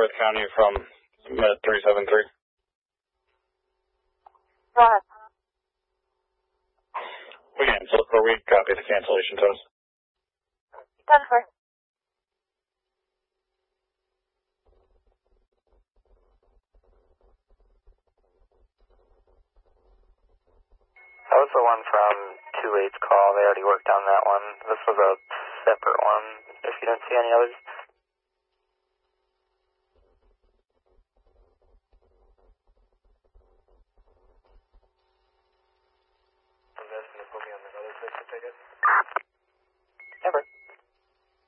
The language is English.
Worth County from Med 373. Go ahead. We copy the cancellation test. 10-4. That was the one from 2-8's call. They already worked on that one. This was a separate one, if you didn't see any others. I'm asking to put me on another ticket.